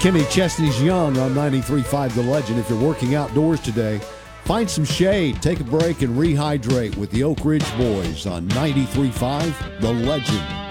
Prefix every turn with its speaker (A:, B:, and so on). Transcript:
A: Kenny Chesney's Young on 93.5 The Legend. If you're working outdoors today, find some shade, take a break, and rehydrate with the Oak Ridge Boys on 93.5 The Legend.